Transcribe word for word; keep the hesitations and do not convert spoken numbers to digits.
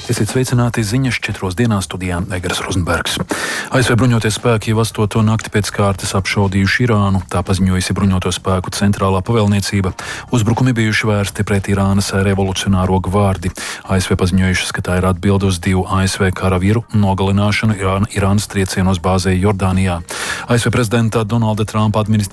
Esiet sveicināti ziņas četros dienās studijā Egers Rozenbergs. A S V bruņoties spēki jau astoto nakti pēc kārtas apšaudījuši Irānu, tā paziņojusi bruņoto spēku centrālā pavēlniecība. Uzbrukumi bijuši vērsti pret Irānas revolucionāro gvardi. A S V paziņojušas, ka tā ir atbilde uz divu A S V karavīru nogalināšanu Irāna, Irānas triecienos bāzē Jordānijā. A S V prezidenta Donalda Trumpa administrācija